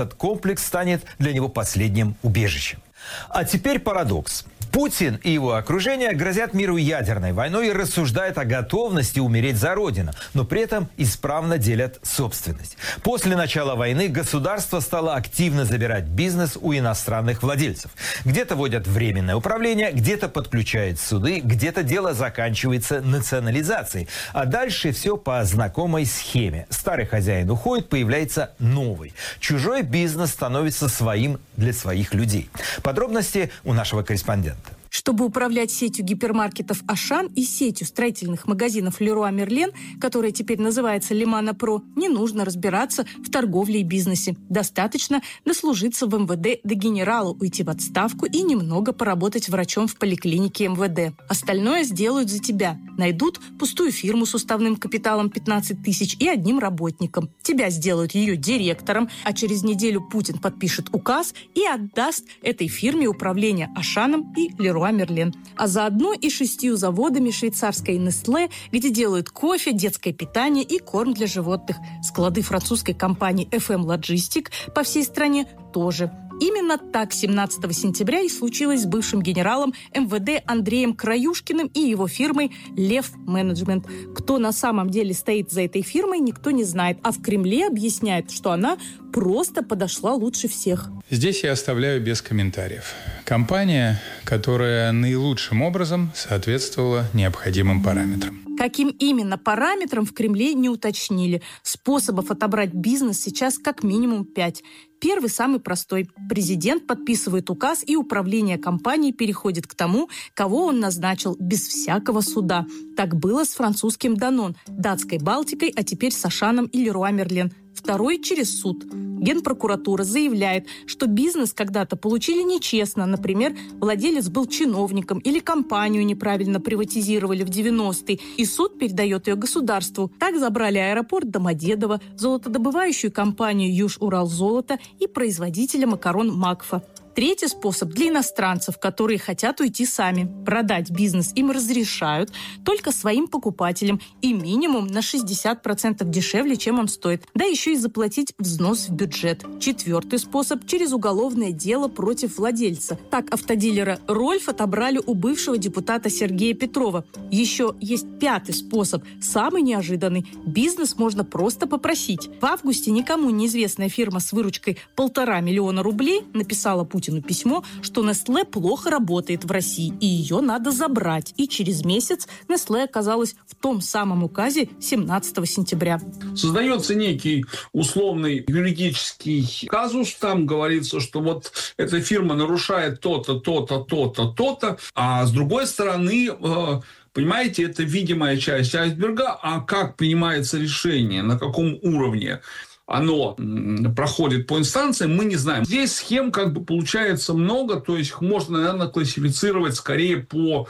этот комплекс станет для него последним убежищем. А теперь парадокс. Путин и его окружение грозят миру ядерной войной и рассуждают о готовности умереть за Родину, но при этом исправно делят собственность. После начала войны государство стало активно забирать бизнес у иностранных владельцев. Где-то вводят временное управление, где-то подключают суды, где-то дело заканчивается национализацией. А дальше все по знакомой схеме. Старый хозяин уходит, появляется новый. Чужой бизнес становится своим для своих людей. Подробности у нашего корреспондента. Чтобы управлять сетью гипермаркетов «Ашан» и сетью строительных магазинов «Леруа Мерлен», которая теперь называется «Лимана Про», не нужно разбираться в торговле и бизнесе. Достаточно дослужиться в МВД до генерала, уйти в отставку и немного поработать врачом в поликлинике МВД. Остальное сделают за тебя. Найдут пустую фирму с уставным капиталом 15 тысяч и одним работником. Тебя сделают ее директором, а через неделю Путин подпишет указ и отдаст этой фирме управление «Ашаном» и «Леруа Мерлен», а заодно и 6 заводами швейцарской Nestlé, где делают кофе, детское питание и корм для животных. Склады французской компании FM Logistic по всей стране тоже. Именно так 17 сентября и случилось с бывшим генералом МВД Андреем Краюшкиным и его фирмой «Лев Менеджмент». Кто на самом деле стоит за этой фирмой, никто не знает. А в Кремле объясняют, что она просто подошла лучше всех. Здесь я оставляю без комментариев. Компания, которая наилучшим образом соответствовала необходимым параметрам. Каким именно параметрам в Кремле не уточнили. Способов отобрать бизнес сейчас как минимум 5. Первый, самый простой. Президент подписывает указ, и управление компанией переходит к тому, кого он назначил, без всякого суда. Так было с французским Данон, датской Балтикой, а теперь с Ашаном и Леруа Мерлен. Второй – через суд. Генпрокуратура заявляет, что бизнес когда-то получили нечестно. Например, владелец был чиновником или компанию неправильно приватизировали в 90-е, и суд передает ее государству. Так забрали аэропорт Домодедово, золотодобывающую компанию «Юж-Урал-Золото» и производителя макарон «Макфа». Третий способ для иностранцев, которые хотят уйти сами. Продать бизнес им разрешают только своим покупателям и минимум на 60% дешевле, чем он стоит. Да еще и заплатить взнос в бюджет. Четвертый способ – через уголовное дело против владельца. Так автодилера «Рольф» отобрали у бывшего депутата Сергея Петрова. Еще есть пятый способ, самый неожиданный. Бизнес можно просто попросить. В августе никому неизвестная фирма с выручкой 1,5 миллиона рублей написала Путину письмо, что Nestlé плохо работает в России, и ее надо забрать. И через месяц Nestlé оказалась в том самом указе 17 сентября. Создается некий условный юридический казус. Там говорится, что вот эта фирма нарушает то-то, то-то, то-то, то-то. А с другой стороны, понимаете, это видимая часть айсберга. А как принимается решение, на каком уровне оно проходит по инстанциям, мы не знаем. Здесь схем как бы получается много, то есть их можно, наверное, классифицировать скорее по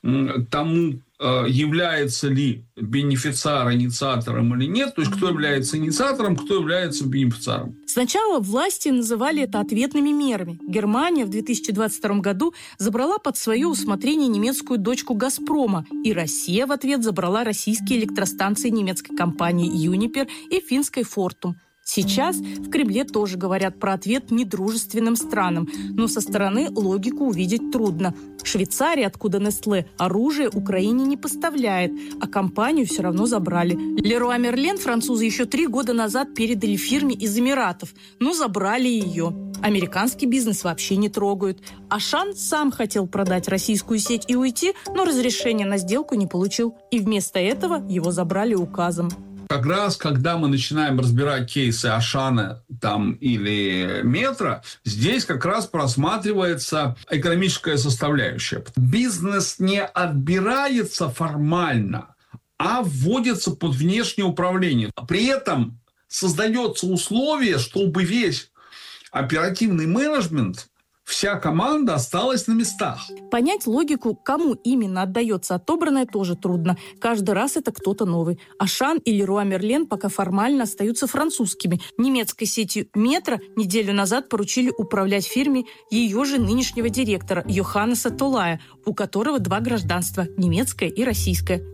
тому, является ли бенефициар инициатором или нет, то есть кто является инициатором, кто является бенефициаром. Сначала власти называли это ответными мерами. Германия в 2022 году забрала под свое усмотрение немецкую дочку «Газпрома», и Россия в ответ забрала российские электростанции немецкой компании «Юнипер» и финской «Фортум». Сейчас в Кремле тоже говорят про ответ недружественным странам, но со стороны логику увидеть трудно. Швейцария, откуда Nestlé, оружие Украине не поставляет, а компанию все равно забрали. Леруа Мерлен французы еще 3 года назад передали фирме из Эмиратов, но забрали ее. Американский бизнес вообще не трогают. Ашан сам хотел продать российскую сеть и уйти, но разрешения на сделку не получил. И вместо этого его забрали указом. Как раз, когда мы начинаем разбирать кейсы Ашана там, или Метро, здесь как раз просматривается экономическая составляющая. Бизнес не отбирается формально, а вводится под внешнее управление. При этом создается условие, чтобы весь оперативный менеджмент, вся команда осталась на местах. Понять логику, кому именно отдается отобранное, тоже трудно. Каждый раз это кто-то новый. Ашан и Леруа Мерлен пока формально остаются французскими. Немецкой сетью «Метро» неделю назад поручили управлять фирме ее же нынешнего директора Йоханнеса Толая, у которого 2 гражданства – немецкое и российское.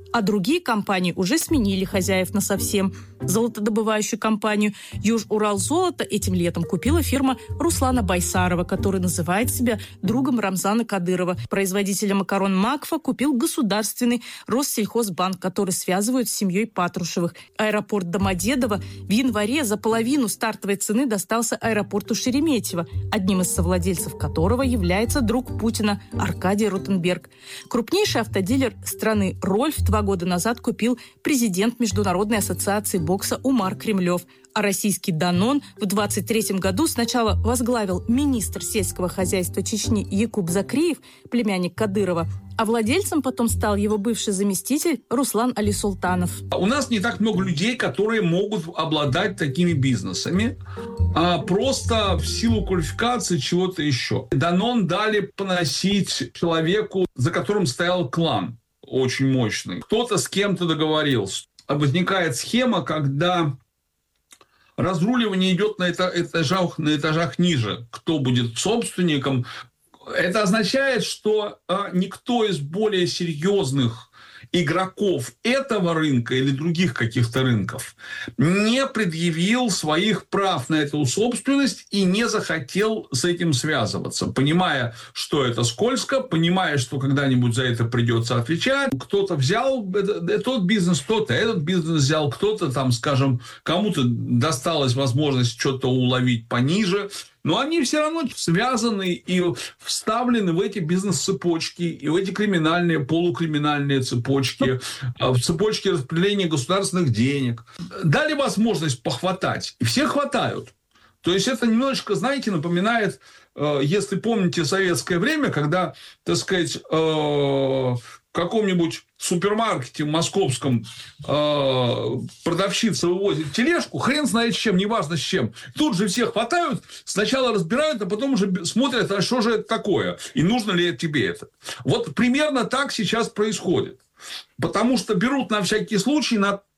А другие компании уже сменили хозяев насовсем. Золотодобывающую компанию «Юж-Урал-Золото» этим летом купила фирма Руслана Байсарова, который называет себя другом Рамзана Кадырова. Производителя макарон «Макфа» купил государственный Россельхозбанк, который связывают с семьей Патрушевых. Аэропорт Домодедово в январе за половину стартовой цены достался аэропорту Шереметьево, одним из совладельцев которого является друг Путина Аркадий Ротенберг. Крупнейший автодилер страны «Рольф» 2 года назад купил президент Международной ассоциации бокса Умар Кремлев. А российский «Данон» в 2023 году сначала возглавил министр сельского хозяйства Чечни Якуб Закриев, племянник Кадырова, а владельцем потом стал его бывший заместитель Руслан Али-Султанов. У нас не так много людей, которые могут обладать такими бизнесами, просто в силу квалификации чего-то еще. «Данон» дали поносить человеку, за которым стоял клан очень мощный. Кто-то с кем-то договорился. Возникает схема, когда разруливание идет на этажах ниже. Кто будет собственником? Это означает, что никто из более серьезных игроков этого рынка или других каких-то рынков не предъявил своих прав на эту собственность и не захотел с этим связываться, понимая, что это скользко, понимая, что когда-нибудь за это придется отвечать. Кто-то взял тот бизнес, кто-то этот бизнес взял, кто-то там, скажем, кому-то досталась возможность что-то уловить пониже. Но они все равно связаны и вставлены в эти бизнес-цепочки, и в эти криминальные, полукриминальные цепочки, в цепочки распределения государственных денег. Дали возможность похватать, и все хватают. То есть это немножечко, знаете, напоминает, если помните советское время, когда, так сказать, в каком-нибудь супермаркете московском продавщица вывозит тележку, хрен знает с чем, неважно с чем. Тут же все хватают, сначала разбирают, а потом уже смотрят, а что же это такое, и нужно ли тебе это. Вот примерно так сейчас происходит. Потому что берут на всякий случай,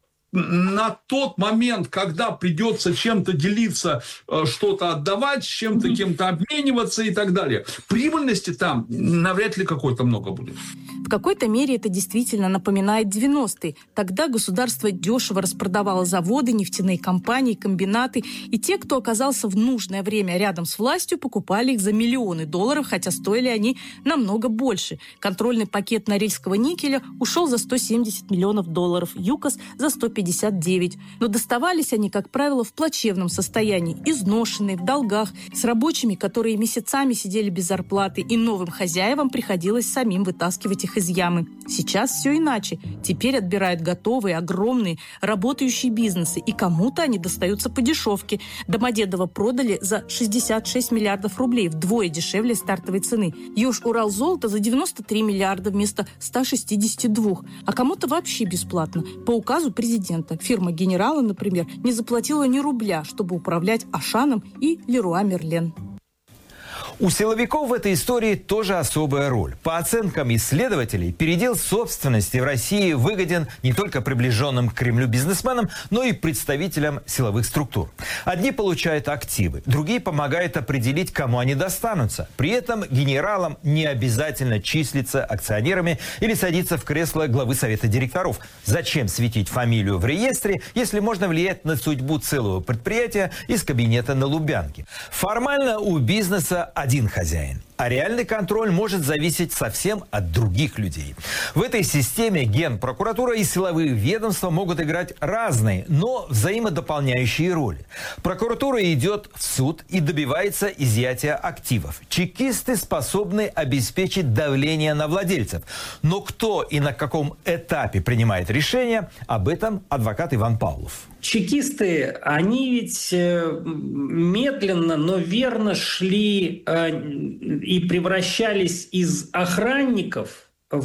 на тот момент, когда придется чем-то делиться, что-то отдавать, с чем-то кем-то обмениваться и так далее. Прибыльности там навряд ли какой-то много будет. В какой-то мере это действительно напоминает 90-е. Тогда государство дешево распродавало заводы, нефтяные компании, комбинаты, и те, кто оказался в нужное время рядом с властью, покупали их за миллионы долларов, хотя стоили они намного больше. Контрольный пакет Норильского никеля ушел за 170 миллионов долларов, ЮКОС за 159. Но доставались они, как правило, в плачевном состоянии, изношенные, в долгах, с рабочими, которые месяцами сидели без зарплаты, и новым хозяевам приходилось самим вытаскивать их из ямы. Сейчас все иначе. Теперь отбирают готовые, огромные, работающие бизнесы, и кому-то они достаются по дешевке. Домодедово продали за 66 миллиардов рублей, вдвое дешевле стартовой цены. Юж-Урал-Золото за 93 миллиарда вместо 162. А кому-то вообще бесплатно. По указу президента. Фирма «Генерала», например, не заплатила ни рубля, чтобы управлять Ашаном и Леруа Мерлен. У силовиков в этой истории тоже особая роль. По оценкам исследователей, передел собственности в России выгоден не только приближенным к Кремлю бизнесменам, но и представителям силовых структур. Одни получают активы, другие помогают определить, кому они достанутся. При этом генералам не обязательно числиться акционерами или садиться в кресло главы совета директоров. Зачем светить фамилию в реестре, если можно влиять на судьбу целого предприятия из кабинета на Лубянке? Формально у бизнеса один хозяин, а реальный контроль может зависеть совсем от других людей. В этой системе Генпрокуратура и силовые ведомства могут играть разные, но взаимодополняющие роли. Прокуратура идет в суд и добивается изъятия активов. Чекисты способны обеспечить давление на владельцев. Но кто и на каком этапе принимает решение, об этом адвокат Иван Павлов. Чекисты, они ведь медленно, но верно шли и превращались из охранников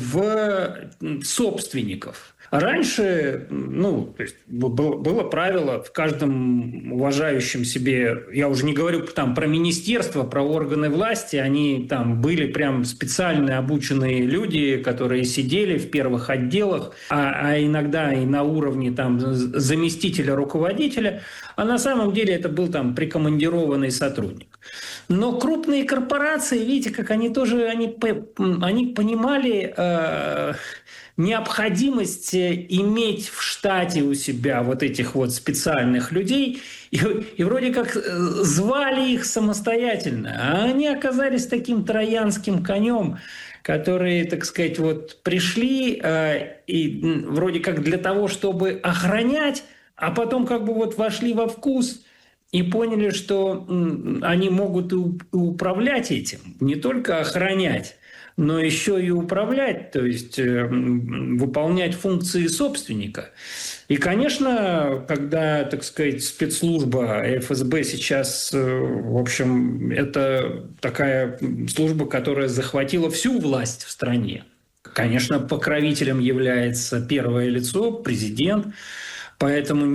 в собственников. Раньше, то есть было правило в каждом уважающем себе, я уже не говорю там про министерство, про органы власти, они там были прям специально обученные люди, которые сидели в первых отделах, а иногда и на уровне там заместителя руководителя, а на самом деле это был там прикомандированный сотрудник. Но крупные корпорации, видите, как они тоже, они понимали необходимость иметь в штате у себя вот этих вот специальных людей, и вроде как звали их самостоятельно, а они оказались таким троянским конем, которые, так сказать, вот пришли и вроде как для того, чтобы охранять, а потом как бы вот вошли во вкус и поняли, что они могут и управлять этим, не только охранять, но еще и управлять, то есть выполнять функции собственника. И, конечно, когда, так сказать, спецслужба ФСБ сейчас, в общем, это такая служба, которая захватила всю власть в стране. Конечно, покровителем является первое лицо, президент, поэтому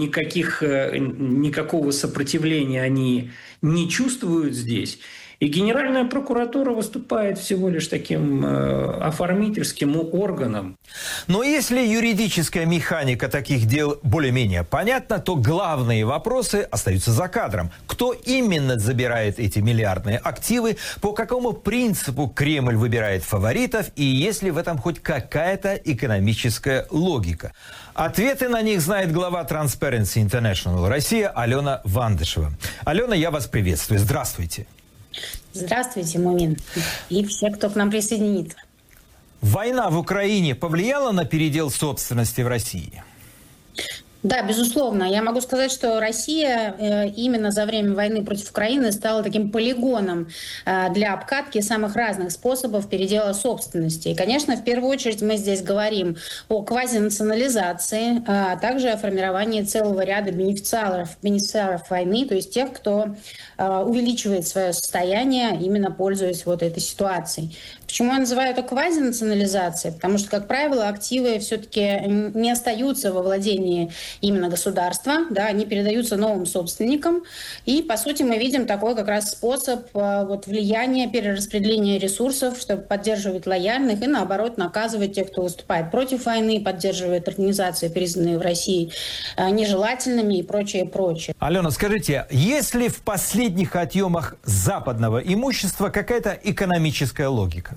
никакого сопротивления они не чувствуют здесь. И Генеральная прокуратура выступает всего лишь таким оформительским органом. Но если юридическая механика таких дел более-менее понятна, то главные вопросы остаются за кадром. Кто именно забирает эти миллиардные активы, по какому принципу Кремль выбирает фаворитов и есть ли в этом хоть какая-то экономическая логика? Ответы на них знает глава Transparency International Россия Алена Вандышева. Алена, я вас приветствую. Здравствуйте. Здравствуйте, Мумин. И все, кто к нам присоединится. Война в Украине повлияла на передел собственности в России? Да, безусловно. Я могу сказать, что Россия именно за время войны против Украины стала таким полигоном для обкатки самых разных способов передела собственности. И, конечно, в первую очередь мы здесь говорим о квазинационализации, а также о формировании целого ряда бенефициаров войны, то есть тех, кто увеличивает свое состояние, именно пользуясь вот этой ситуацией. Почему я называю это квазинационализацией? Потому что, как правило, активы все-таки не остаются во владении именно государства, да, они передаются новым собственникам. И, по сути, мы видим такой как раз способ вот, влияния, перераспределения ресурсов, чтобы поддерживать лояльных и, наоборот, наказывать тех, кто выступает против войны, поддерживает организации, признанные в России нежелательными и прочее, прочее. Алена, скажите, есть ли в последних отъемах западного имущества какая-то экономическая логика?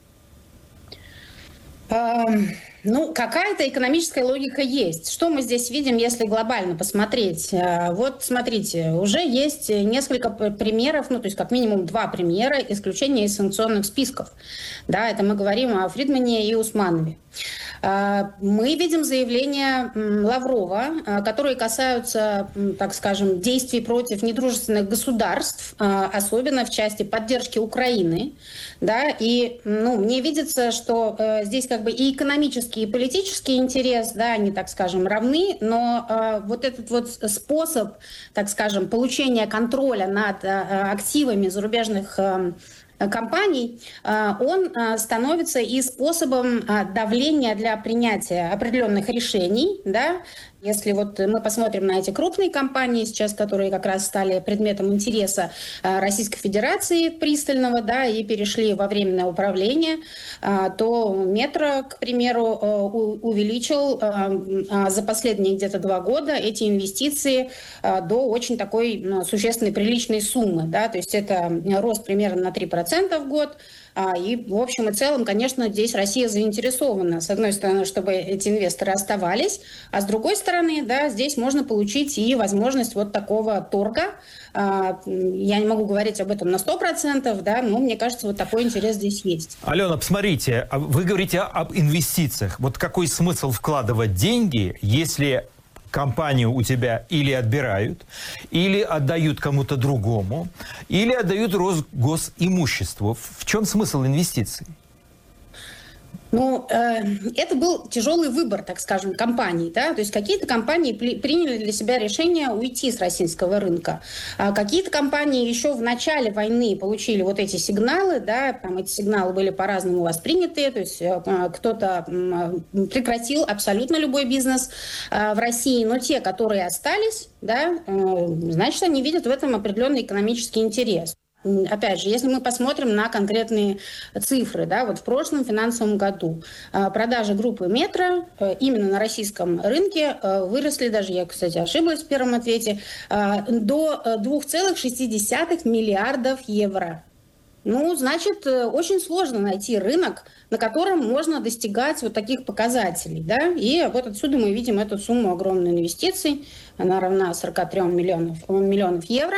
Ну, какая-то экономическая логика есть. Что мы здесь видим, если глобально посмотреть? Вот, смотрите, уже есть несколько примеров, ну, то есть как минимум 2 примера исключения из санкционных списков. Да, это мы говорим о Фридмане и Усманове. Мы видим заявления Лаврова, которые касаются, так скажем, действий против недружественных государств, особенно в части поддержки Украины. Да, и мне видится, что здесь как бы и экономический, и политический интерес, да, они, так скажем, равны, но вот этот вот способ, так скажем, получения контроля над активами зарубежных компаний, он становится и способом давления для принятия определенных решений, да. Если вот мы посмотрим на эти крупные компании сейчас, которые как раз стали предметом интереса Российской Федерации пристального, да, и перешли во временное управление, то Метро, к примеру, увеличил за последние где-то 2 года эти инвестиции до очень такой существенной, приличной суммы, да, то есть это рост примерно на 3% в год. И в общем и целом, конечно, здесь Россия заинтересована, с одной стороны, чтобы эти инвесторы оставались, а с другой стороны, да, здесь можно получить и возможность вот такого торга. Я не могу говорить об этом на 100%, да, но мне кажется, вот такой интерес здесь есть. Алена, посмотрите, вы говорите об инвестициях. Вот какой смысл вкладывать деньги, если компанию у тебя или отбирают, или отдают кому-то другому, или отдают Росгосимуществу? В чем смысл инвестиций? Ну, это был тяжелый выбор, так скажем, компаний, да, то есть какие-то компании приняли для себя решение уйти с российского рынка, а какие-то компании еще в начале войны получили вот эти сигналы, да, там эти сигналы были по-разному восприняты, то есть кто-то прекратил абсолютно любой бизнес в России, но те, которые остались, да, значит, они видят в этом определенный экономический интерес. Опять же, если мы посмотрим на конкретные цифры, да, вот в прошлом финансовом году продажи группы Метро именно на российском рынке выросли, даже я, кстати, ошиблась в первом ответе, до 2,6 миллиардов евро. Ну, значит, очень сложно найти рынок, на котором можно достигать вот таких показателей, да, и вот отсюда мы видим эту сумму огромной инвестиций, она равна 43 миллионов евро.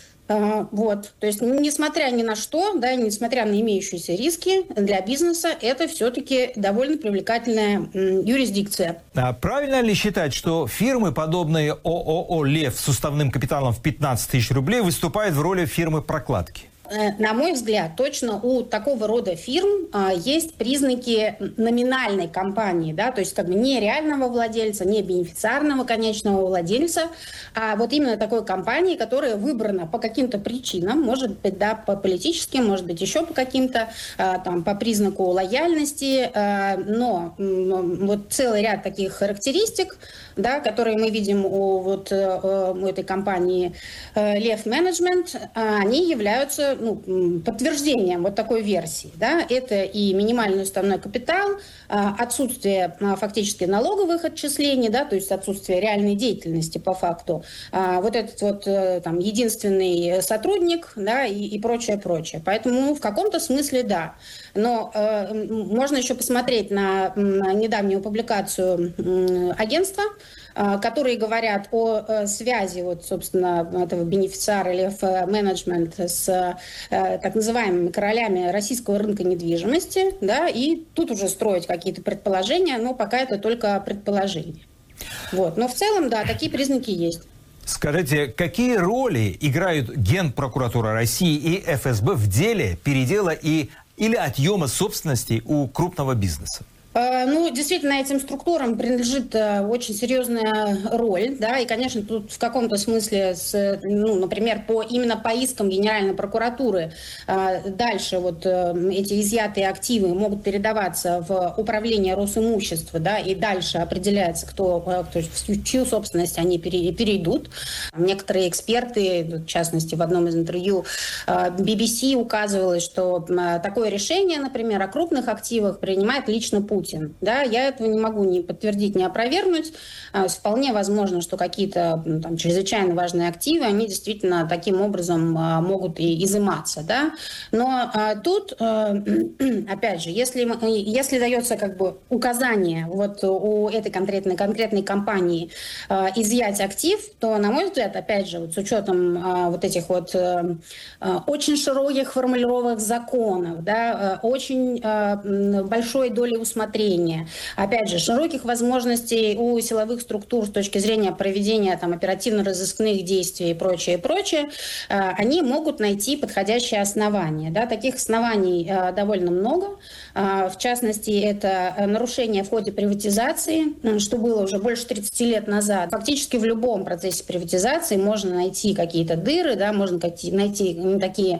Вот, то есть, несмотря ни на что, да, несмотря на имеющиеся риски для бизнеса, это все-таки довольно привлекательная юрисдикция. А правильно ли считать, что фирмы, подобные ООО «Лев» с уставным капиталом в 15 тысяч рублей, выступают в роли фирмы прокладки? На мой взгляд, точно у такого рода фирм есть признаки номинальной компании, да, то есть как бы не реального владельца, не бенефициарного конечного владельца, а вот именно такой компании, которая выбрана по каким-то причинам, может быть, да, по политическим, может быть, еще по каким-то, там, по признаку лояльности, но вот целый ряд таких характеристик, да, которые мы видим у этой компании Лев Management, они являются подтверждением вот такой версии. Да. Это и минимальный уставной капитал, отсутствие фактически налоговых отчислений, да, то есть отсутствие реальной деятельности по факту, вот этот вот там единственный сотрудник, да, и прочее. Поэтому в каком-то смысле да. Но можно еще посмотреть на недавнюю публикацию агентства, которые говорят о связи, вот, собственно, этого бенефициара Лев Management с так называемыми королями российского рынка недвижимости, да, и тут уже строить какие-то предположения, но пока это только предположения. Вот. Но в целом, да, такие признаки есть. Скажите, какие роли играют Генпрокуратура России и ФСБ в деле передела или отъема собственности у крупного бизнеса? Ну, действительно, этим структурам принадлежит очень серьезная роль, да, и, конечно, тут в каком-то смысле, например, именно по искам Генеральной прокуратуры дальше вот эти изъятые активы могут передаваться в управление Росимущества, да, и дальше определяется, в чью собственность они перейдут. Некоторые эксперты, в частности, в одном из интервью BBC указывалось, что такое решение, например, о крупных активах принимает лично Путин. Да, я этого не могу ни подтвердить, ни опровергнуть. Вполне возможно, что какие-то там чрезвычайно важные активы, они действительно таким образом могут и изыматься. Да? Но тут, опять же, если дается как бы указание вот у этой конкретной компании изъять актив, то, на мой взгляд, опять же, вот с учетом вот этих вот очень широких формулировок законов, да, очень большой доли усмотрения, опять же, широких возможностей у силовых структур с точки зрения проведения там оперативно-розыскных действий и прочее, они могут найти подходящие основания. Да? Таких оснований довольно много. В частности, это нарушение в ходе приватизации, что было уже больше 30 лет назад. Фактически в любом процессе приватизации можно найти какие-то дыры, да, можно найти такие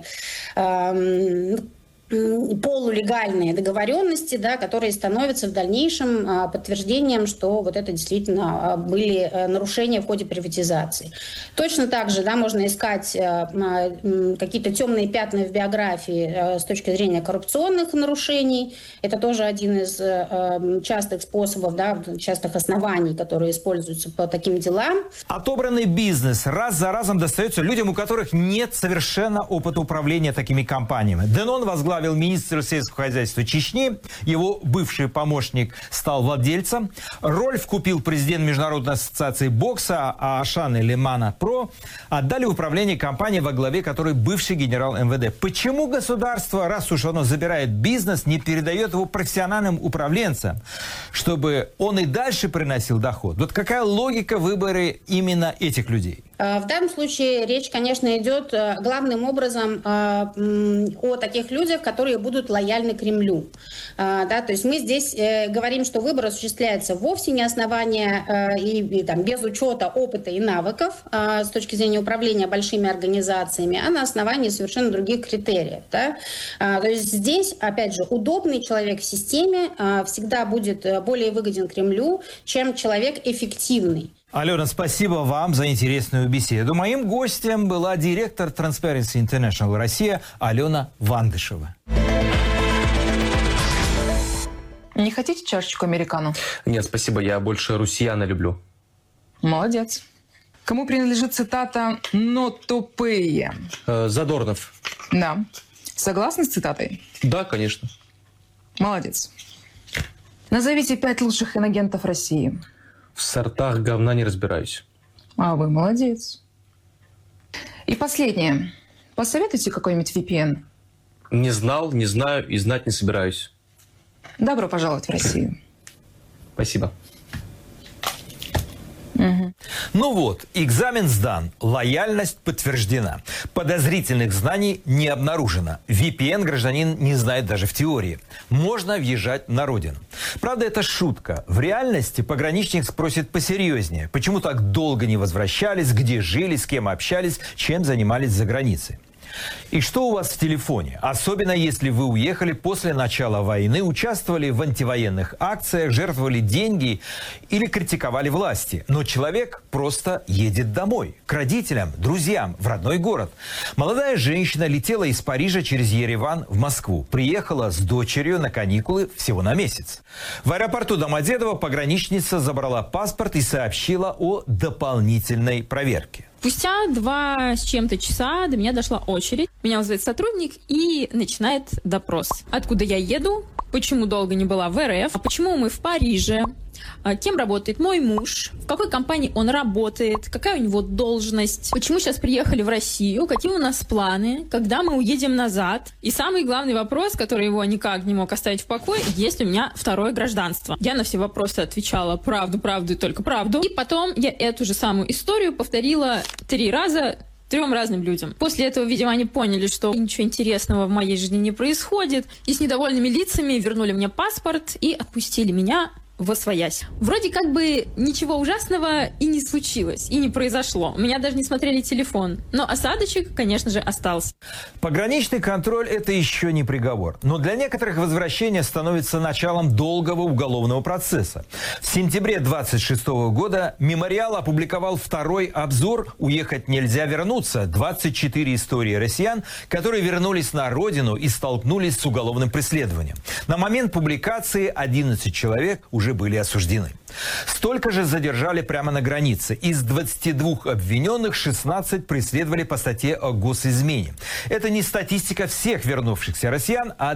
полулегальные договоренности, да, которые становятся в дальнейшем подтверждением, что вот это действительно были нарушения в ходе приватизации. Точно так же, да, можно искать какие-то темные пятна в биографии с точки зрения коррупционных нарушений. Это тоже один из частых способов, да, частых оснований, которые используются по таким делам. Отобранный бизнес раз за разом достается людям, у которых нет совершенно опыта управления такими компаниями. Денон возглавил министр сельского хозяйства Чечни, его бывший помощник стал владельцем. Рольф купил президент Международной ассоциации бокса, а Ашан и Лемана Про отдали управление компанией, во главе которой бывший генерал МВД. Почему государство, раз уж оно забирает бизнес, не передает его профессиональным управленцам, чтобы он и дальше приносил доход? Вот какая логика выбора именно этих людей? В данном случае речь, конечно, идет главным образом о таких людях, которые будут лояльны Кремлю. Да, то есть мы здесь говорим, что выбор осуществляется вовсе не основания и там, без учета опыта и навыков с точки зрения управления большими организациями, а на основании совершенно других критериев. Да? То есть здесь, опять же, удобный человек в системе всегда будет более выгоден Кремлю, чем человек эффективный. Алена, спасибо вам за интересную беседу. Моим гостем была директор Transparency International Россия Алена Вандышева. Не хотите чашечку американо? Нет, спасибо, я больше россияна люблю. Молодец. Кому принадлежит цитата «но тупые»? Задорнов. Да. Согласны с цитатой? Да, конечно. Молодец. Назовите 5 лучших инагентов России. В сортах говна не разбираюсь. А вы молодец. И последнее. Посоветуйте какой-нибудь VPN. Не знал, не знаю и знать не собираюсь. Добро пожаловать в Россию. Спасибо. Ну вот, экзамен сдан, лояльность подтверждена. Подозрительных знаний не обнаружено. VPN гражданин не знает даже в теории. Можно въезжать на родину. Правда, это шутка. В реальности пограничник спросит посерьезнее. Почему так долго не возвращались, где жили, с кем общались, чем занимались за границей. И что у вас в телефоне? Особенно если вы уехали после начала войны, участвовали в антивоенных акциях, жертвовали деньги или критиковали власти. Но человек просто едет домой, к родителям, друзьям, в родной город. Молодая женщина летела из Парижа через Ереван в Москву. Приехала с дочерью на каникулы всего на месяц. В аэропорту Домодедово пограничница забрала паспорт и сообщила о дополнительной проверке. Спустя 2 с чем-то часа до меня дошла очередь. Меня вызывает сотрудник и начинает допрос. Откуда я еду? Почему долго не была в РФ? Почему мы в Париже? Кем работает мой муж? В какой компании он работает? Какая у него должность? Почему сейчас приехали в Россию? Какие у нас планы? Когда мы уедем назад? И самый главный вопрос, который его никак не мог оставить в покое, есть ли у меня второе гражданство? Я на все вопросы отвечала правду, правду и только правду. И потом я эту же самую историю повторила 3 раза 3 разным людям. После этого, видимо, они поняли, что ничего интересного в моей жизни не происходит. И с недовольными лицами вернули мне паспорт и отпустили меня восвоясь. Вроде как бы ничего ужасного и не случилось, и не произошло. У меня даже не смотрели телефон. Но осадочек, конечно же, остался. Пограничный контроль – это еще не приговор. Но для некоторых возвращение становится началом долгого уголовного процесса. В сентябре 26 года «Мемориал» опубликовал 2-й обзор «Уехать нельзя вернуться». 24 истории россиян, которые вернулись на родину и столкнулись с уголовным преследованием. На момент публикации 11 человек уже были осуждены. Столько же задержали прямо на границе. Из 22 обвиненных 16 преследовали по статье о госизмене. Это не статистика всех вернувшихся россиян, а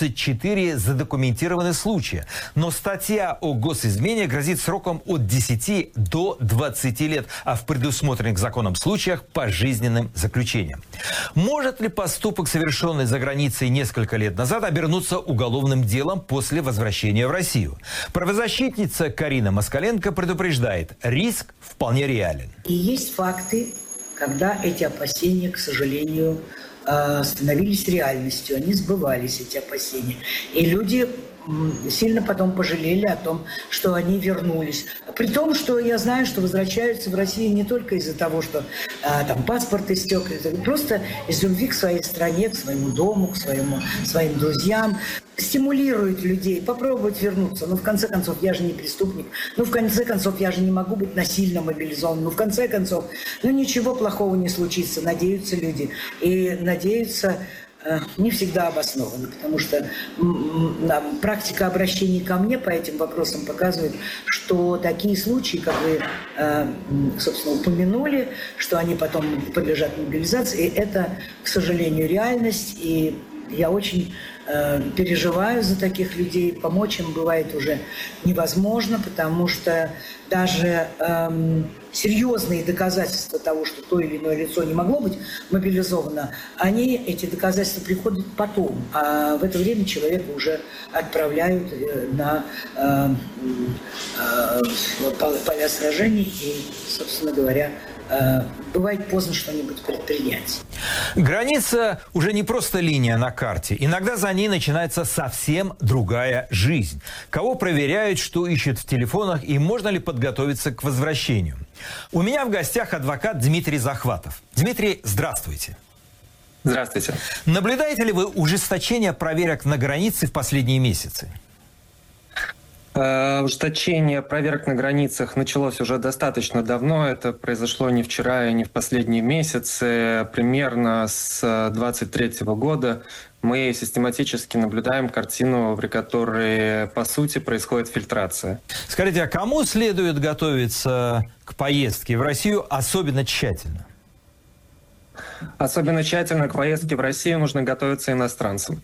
24 задокументированные случаи. Но статья о госизмене грозит сроком от 10 до 20 лет, а в предусмотренных законом случаях пожизненным заключением. Может ли поступок, совершенный за границей несколько лет назад, обернуться уголовным делом после возвращения в Россию? Правозащитница Карина Москаленко предупреждает, риск вполне реален. И есть факты, когда эти опасения, к сожалению, становились реальностью, они сбывались, эти опасения. И люди сильно потом пожалели о том, что они вернулись. При том, что я знаю, что возвращаются в Россию не только из-за того, что там паспорт истек, просто из любви к своей стране, к своему дому, к своим друзьям. Стимулирует людей попробовать вернуться. Но в конце концов, я же не преступник. В конце концов, я же не могу быть насильно мобилизован. В конце концов, ничего плохого не случится, надеются люди. И надеются не всегда обоснованно, потому что практика обращений ко мне по этим вопросам показывает, что такие случаи, как вы, собственно, упомянули, что они потом подлежат мобилизации, это, к сожалению, реальность, и я очень переживаю за таких людей. Помочь им бывает уже невозможно, потому что даже серьезные доказательства того, что то или иное лицо не могло быть мобилизовано, эти доказательства приходят потом. А в это время человека уже отправляют на поля сражений и, собственно говоря, бывает поздно что-нибудь предпринять. Граница уже не просто линия на карте. Иногда за ней начинается совсем другая жизнь. Кого проверяют, что ищут в телефонах и можно ли подготовиться к возвращению. У меня в гостях адвокат Дмитрий Захватов. Дмитрий, здравствуйте. Здравствуйте. Наблюдаете ли вы ужесточение проверок на границе в последние месяцы? Ужесточение проверок на границах началось уже достаточно давно. Это произошло не вчера и не в последние месяцы. Примерно с 2023 года мы систематически наблюдаем картину, при которой, по сути, происходит фильтрация. Скажите, а кому следует готовиться к поездке в Россию особенно тщательно? Особенно тщательно к поездке в Россию нужно готовиться иностранцам.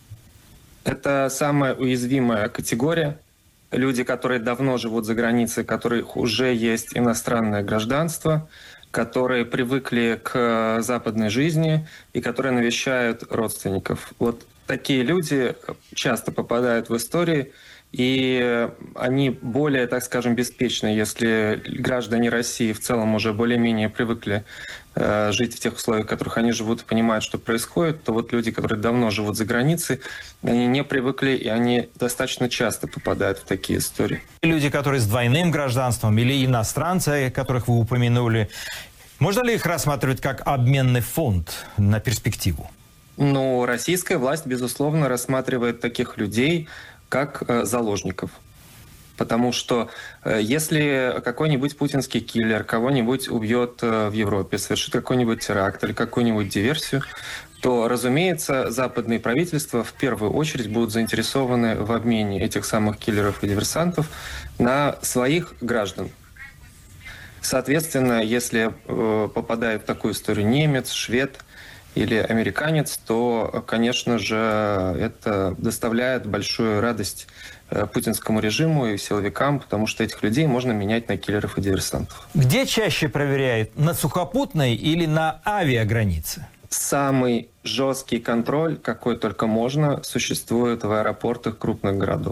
Это самая уязвимая категория. Люди, которые давно живут за границей, у которых уже есть иностранное гражданство, которые привыкли к западной жизни и которые навещают родственников. Вот такие люди часто попадают в истории, и они более, так скажем, беспечны, если граждане России в целом уже более-менее привыкли жить в тех условиях, в которых они живут, и понимают, что происходит, то вот люди, которые давно живут за границей, они не привыкли, и они достаточно часто попадают в такие истории. Люди, которые с двойным гражданством, или иностранцы, которых вы упомянули, можно ли их рассматривать как обменный фонд на перспективу? Ну, российская власть, безусловно, рассматривает таких людей как заложников. Потому что если какой-нибудь путинский киллер кого-нибудь убьет в Европе, совершит какой-нибудь теракт или какую-нибудь диверсию, то, разумеется, западные правительства в первую очередь будут заинтересованы в обмене этих самых киллеров и диверсантов на своих граждан. Соответственно, если попадает в такую историю немец, швед или американец, то, конечно же, это доставляет большую радость путинскому режиму и силовикам, потому что этих людей можно менять на киллеров и диверсантов. Где чаще проверяют? На сухопутной или на авиагранице? Самый жесткий контроль, какой только можно, существует в аэропортах крупных городов.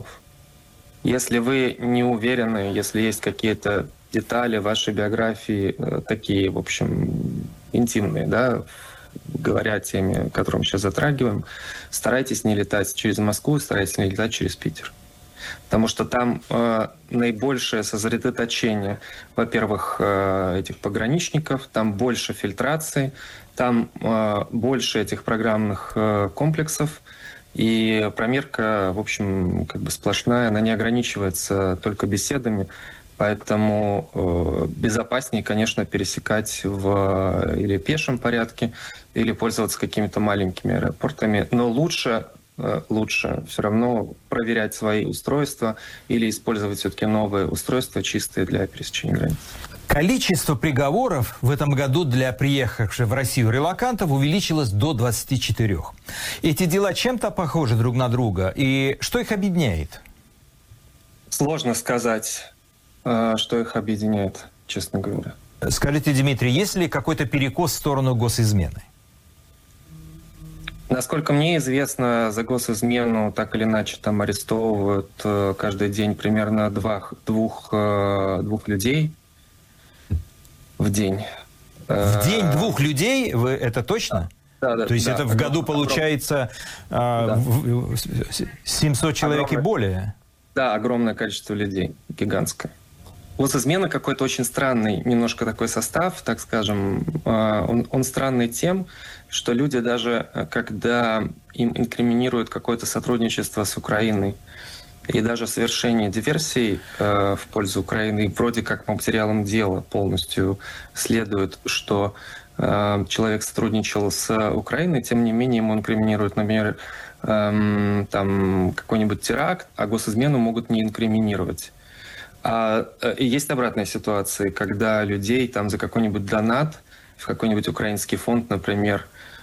Если вы не уверены, если есть какие-то детали вашей биографии, такие, в общем, интимные, да, говоря о теме, которую мы сейчас затрагиваем, старайтесь не летать через Москву, старайтесь не летать через Питер. Потому что там наибольшее сосредоточение, во-первых, этих пограничников, там больше фильтрации, там больше этих программных комплексов, и промерка, в общем, как бы сплошная, она не ограничивается только беседами, поэтому безопаснее, конечно, пересекать или пешем порядке, или пользоваться какими-то маленькими аэропортами, но лучше все равно проверять свои устройства или использовать все-таки новые устройства, чистые для пересечения границ. Количество приговоров в этом году для приехавших в Россию релокантов увеличилось до 24. Эти дела чем-то похожи друг на друга, и что их объединяет? Сложно сказать, что их объединяет, честно говоря. Скажите, Дмитрий, есть ли какой-то перекос в сторону госизмены? Насколько мне известно, за госизмену так или иначе там арестовывают каждый день примерно двух людей в день. В день 2 людей? Это точно? Да. То есть это в году получается 700 человек и более? Да, огромное количество людей, гигантское. Госизмена какой-то очень странный немножко такой состав, так скажем. Он странный тем, что люди даже, когда им инкриминируют какое-то сотрудничество с Украиной и даже совершение диверсий в пользу Украины, вроде как по материалам дела полностью следует, что человек сотрудничал с Украиной, тем не менее ему инкриминируют, например, там какой-нибудь теракт, а госизмену могут не инкриминировать. И есть обратная ситуация, когда людей там за какой-нибудь донат в какой-нибудь украинский фонд, например,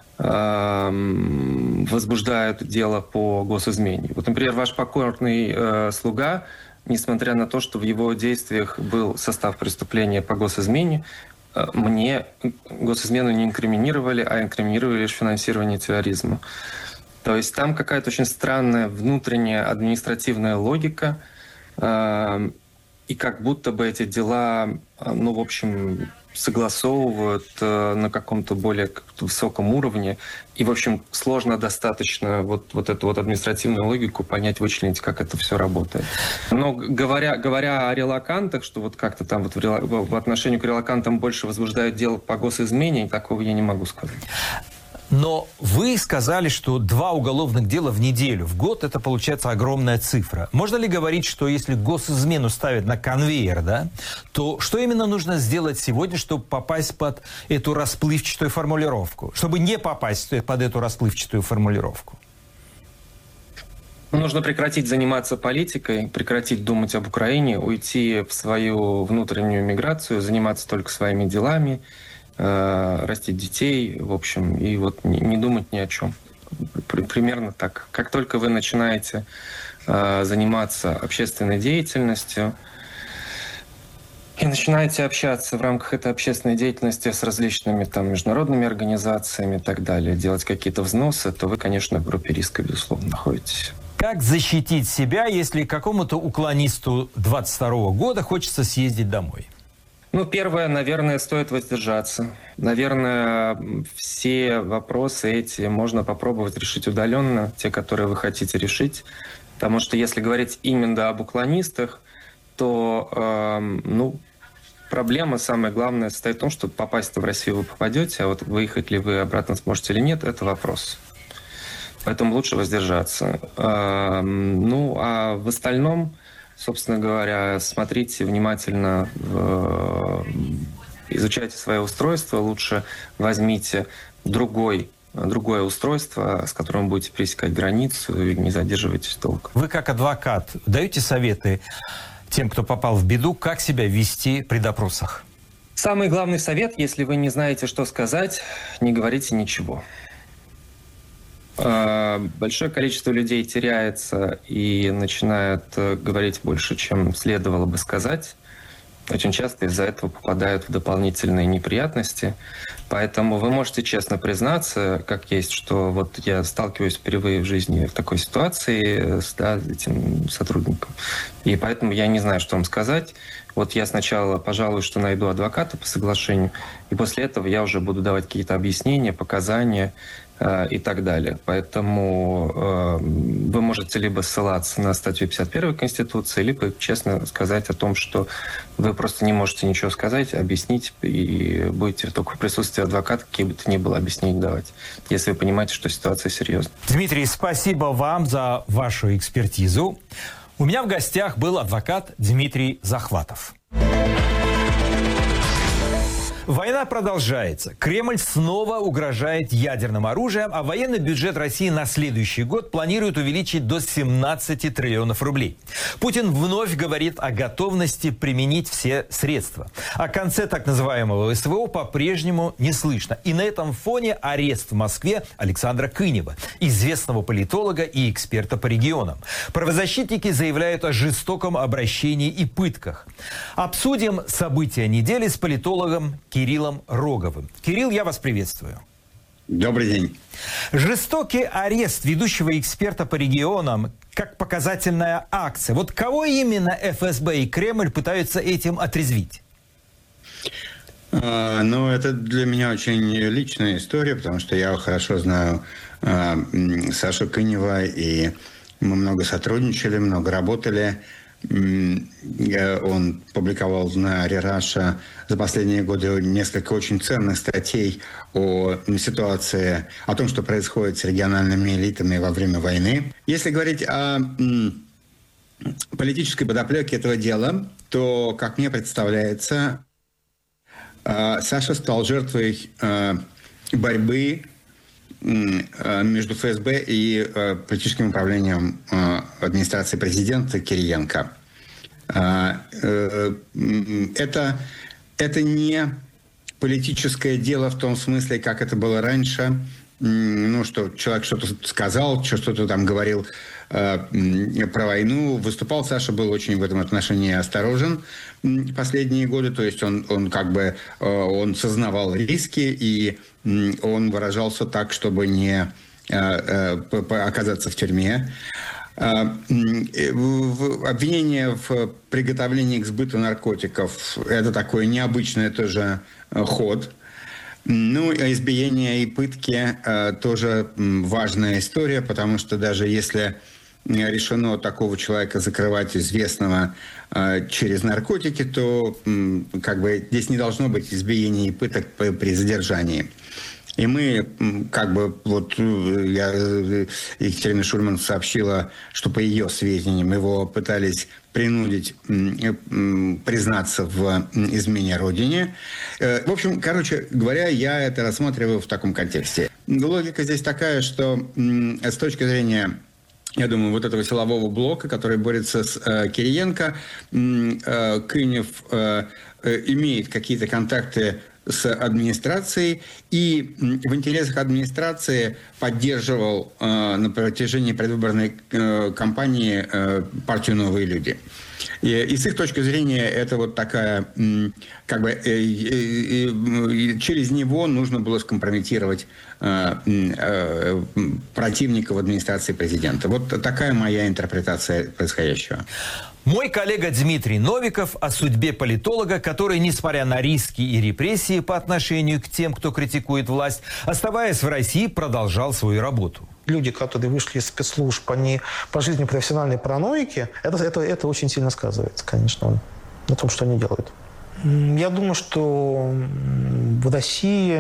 возбуждают дело по госизмене. Вот, например, ваш покорный слуга, несмотря на то, что в его действиях был состав преступления по госизмене, мне госизмену не инкриминировали, а инкриминировали лишь финансирование терроризма. То есть там какая-то очень странная внутренняя административная логика, и как будто бы эти дела, в общем, согласовывают на каком-то более высоком уровне. И, в общем, сложно достаточно вот эту вот административную логику понять, вычленить, как это все работает. Но говоря о релокантах, что вот как-то там вот в отношении к релокантам больше возбуждают дело по госизмене, такого я не могу сказать. Но вы сказали, что 2 уголовных дела в неделю. В год это получается огромная цифра. Можно ли говорить, что если госизмену ставят на конвейер, да, то что именно нужно сделать сегодня, чтобы попасть под эту расплывчатую формулировку? Чтобы не попасть под эту расплывчатую формулировку? Нужно прекратить заниматься политикой, прекратить думать об Украине, уйти в свою внутреннюю миграцию, заниматься только своими делами растить детей, в общем, и вот не думать ни о чем. Примерно так. Как только вы начинаете заниматься общественной деятельностью и начинаете общаться в рамках этой общественной деятельности с различными там международными организациями и так далее, делать какие-то взносы, то вы, конечно, в группе риска, безусловно, находитесь. Как защитить себя, если какому-то уклонисту 22 года хочется съездить домой? Ну, первое, наверное, стоит воздержаться. Наверное, все вопросы эти можно попробовать решить удаленно, те, которые вы хотите решить. Потому что если говорить именно об уклонистах, то проблема самая главная состоит в том, что попасть в Россию вы попадете, а вот выехать ли вы обратно сможете или нет, это вопрос. Поэтому лучше воздержаться. А в остальном, собственно говоря, смотрите внимательно, изучайте свое устройство, лучше возьмите другое устройство, с которым будете пересекать границу, и не задерживайтесь долго. Вы как адвокат даете советы тем, кто попал в беду, как себя вести при допросах? Самый главный совет, если вы не знаете, что сказать, не говорите ничего. Большое количество людей теряется и начинают говорить больше, чем следовало бы сказать. Очень часто из-за этого попадают в дополнительные неприятности. Поэтому вы можете честно признаться, как есть, что вот я сталкиваюсь впервые в жизни в такой ситуации с этим сотрудником. И поэтому я не знаю, что вам сказать. Вот я сначала, пожалуй, что найду адвоката по соглашению, и после этого я уже буду давать какие-то объяснения, показания и так далее. Поэтому вы можете либо ссылаться на статью 51 Конституции, либо честно сказать о том, что вы просто не можете ничего сказать, объяснить, и будете только в присутствии адвоката какие бы то ни было объяснения давать, если вы понимаете, что ситуация серьезная. Дмитрий, спасибо вам за вашу экспертизу. У меня в гостях был адвокат Дмитрий Захватов. Война продолжается. Кремль снова угрожает ядерным оружием, а военный бюджет России на следующий год планирует увеличить до 17 триллионов рублей. Путин вновь говорит о готовности применить все средства. О конце так называемого СВО по-прежнему не слышно. И на этом фоне арест в Москве Александра Кынева, известного политолога и эксперта по регионам. Правозащитники заявляют о жестоком обращении и пытках. Обсудим события недели с политологом Кириллом Роговым. Кирилл, я вас приветствую. Добрый день. Жестокий арест ведущего эксперта по регионам как показательная акция. Вот кого именно ФСБ и Кремль пытаются этим отрезвить? Ну, это для меня очень личная история, потому что я хорошо знаю Сашу Кынева, и мы много сотрудничали, много работали. Он публиковал на Рераша за последние годы несколько очень ценных статей о ситуации, о том, что происходит с региональными элитами во время войны. Если говорить о политической подоплеке этого дела, то, как мне представляется, Саша стал жертвой борьбы между ФСБ и политическим управлением администрации президента Кириенко. Это не политическое дело в том смысле, как это было раньше, что человек что-то сказал, что-то там говорил про войну. Выступал Саша, был очень в этом отношении осторожен последние годы, то есть он он сознавал риски, и он выражался так, чтобы не оказаться в тюрьме. Обвинение в приготовлении к сбыту наркотиков – это такой необычный тоже ход. Избиение и пытки тоже важная история, потому что даже если решено такого человека закрывать, известного, через наркотики, то здесь не должно быть избиений и пыток при задержании. И мы, Екатерина Шульман сообщила, что по ее сведениям его пытались принудить признаться в измене Родине. В общем, короче говоря, я это рассматриваю в таком контексте. Логика здесь такая, что с точки зрения, я думаю, вот этого силового блока, который борется с Кириенко, Кынев имеет какие-то контакты с администрацией и в интересах администрации поддерживал на протяжении предвыборной кампании партию «Новые люди». И с их точки зрения это вот такая, как бы через него нужно было скомпрометировать противника в администрации президента. Вот такая моя интерпретация происходящего. Мой коллега Дмитрий Новиков о судьбе политолога, который, несмотря на риски и репрессии по отношению к тем, кто критикует власть, оставаясь в России, продолжал свою работу. Люди, которые вышли из спецслужб, они по жизни профессиональной параноики, это очень сильно сказывается, конечно, на том, что они делают. Я думаю, что в России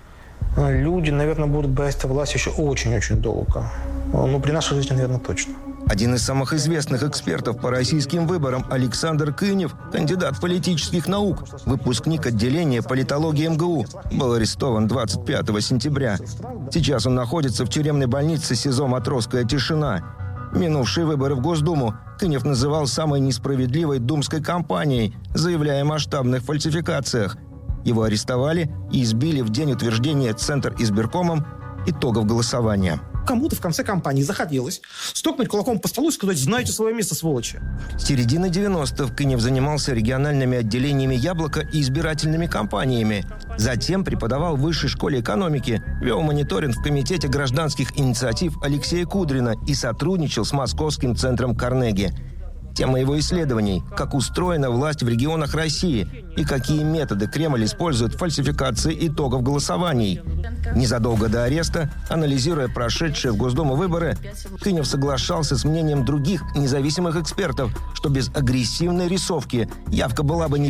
люди, наверное, будут брать власть еще очень-очень долго. Ну, при нашей жизни, наверное, точно. Один из самых известных экспертов по российским выборам Александр Кынев, кандидат политических наук, выпускник отделения политологии МГУ, был арестован 25 сентября. Сейчас он находится в тюремной больнице СИЗО «Матросская тишина». Минувшие выборы в Госдуму Кынев называл самой несправедливой думской кампанией, заявляя о масштабных фальсификациях. Его арестовали и избили в день утверждения Центризбиркомом итогов голосования. Кому-то в конце кампании захотелось стукнуть кулаком по столу и сказать: знаете свое место, сволочи. С середины 90-х Кынев занимался региональными отделениями «Яблоко» и избирательными кампаниями. Затем преподавал в Высшей школе экономики, вел мониторинг в Комитете гражданских инициатив Алексея Кудрина и сотрудничал с Московским центром Карнеги. Тема его исследований – как устроена власть в регионах России и какие методы Кремль использует в фальсификации итогов голосований. Незадолго до ареста, анализируя прошедшие в Госдуму выборы, Кынев соглашался с мнением других независимых экспертов, что без агрессивной рисовки явка была бы не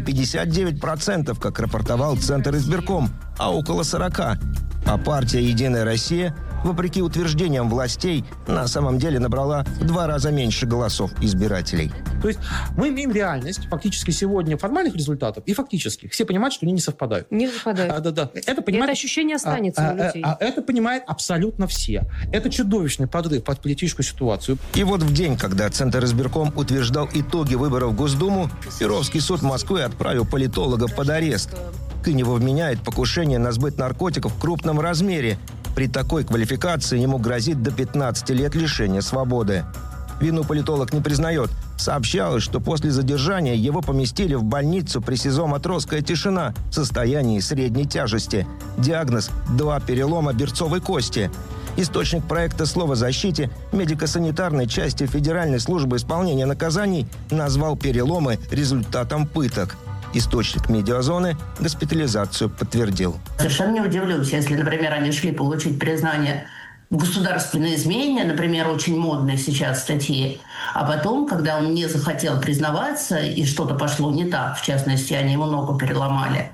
59%, как рапортовал Центризбирком, а около 40%. А партия «Единая Россия», вопреки утверждениям властей, на самом деле набрала в 2 раза меньше голосов избирателей. То есть мы имеем реальность фактически сегодня формальных результатов и фактических. Все понимают, что они не совпадают. Не совпадают. Да. Это ощущение останется у людей. Это понимают абсолютно все. Это чудовищный подрыв под политическую ситуацию. И вот в день, когда Центризбирком утверждал итоги выборов в Госдуму, Перовский суд Москвы отправил политолога под арест. Кыневу вменяет покушение на сбыт наркотиков в крупном размере. При такой квалификации ему грозит до 15 лет лишения свободы. Вину политолог не признает. Сообщалось, что после задержания его поместили в больницу при СИЗО «Матросская тишина» в состоянии средней тяжести. Диагноз – 2 перелома берцовой кости. Источник проекта «Слово защите» медико-санитарной части Федеральной службы исполнения наказаний назвал переломы результатом пыток. Источник «Медиазоны» госпитализацию подтвердил. Совершенно не удивлюсь, если, например, они шли получить признание в государственной измене, например, очень модной сейчас статьи, а потом, когда он не захотел признаваться и что-то пошло не так, в частности, они ему ногу переломали,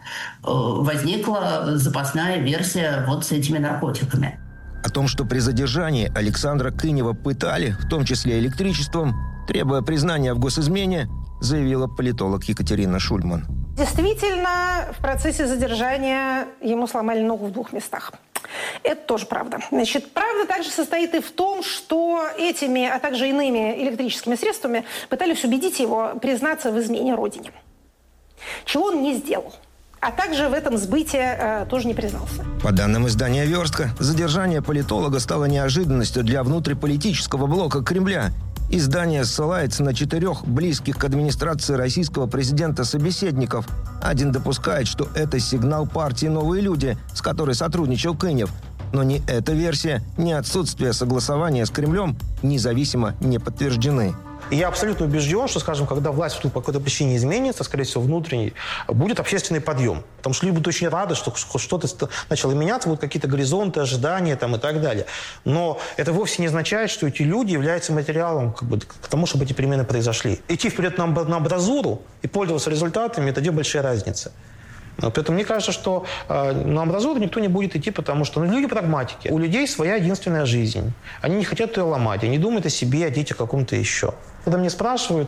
возникла запасная версия вот с этими наркотиками. О том, что при задержании Александра Кынева пытали, в том числе электричеством, требуя признания в госизмене, заявила политолог Екатерина Шульман. Действительно, в процессе задержания ему сломали ногу в 2 местах. Это тоже правда. Значит, правда также состоит и в том, что этими, а также иными электрическими средствами пытались убедить его признаться в измене родине. Чего он не сделал. А также в этом сбыте тоже не признался. По данным издания «Верстка», задержание политолога стало неожиданностью для внутриполитического блока Кремля. Издание ссылается на 4 близких к администрации российского президента собеседников. Один допускает, что это сигнал партии «Новые люди», с которой сотрудничал Кынев. Но ни эта версия, ни отсутствие согласования с Кремлем независимо не подтверждены. И я абсолютно убежден, что, скажем, когда власть по какой-то причине изменится, скорее всего, внутренний, будет общественный подъем. Потому что люди будут очень рады, что что-то начало меняться, будут какие-то горизонты, ожидания там, и так далее. Но это вовсе не означает, что эти люди являются материалом к тому, чтобы эти перемены произошли. Идти вперед на амбразуру и пользоваться результатами – это 2 большие разницы. Поэтому мне кажется, что на амбразуру никто не будет идти, потому что люди прагматики. У людей своя единственная жизнь. Они не хотят ее ломать, они думают о себе, о детях, о ком-то еще. Когда мне спрашивают,